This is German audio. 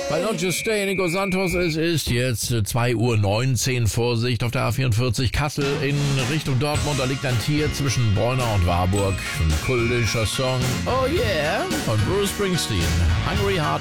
Bei Not Just Stay, Nico Santos, es ist jetzt 2:19 Uhr. Vorsicht auf der A44 Kassel in Richtung Dortmund. Da liegt ein Tier zwischen Bräuner und Warburg. Ein kultischer Song. Oh yeah, von Bruce Springsteen. Hungry Heart.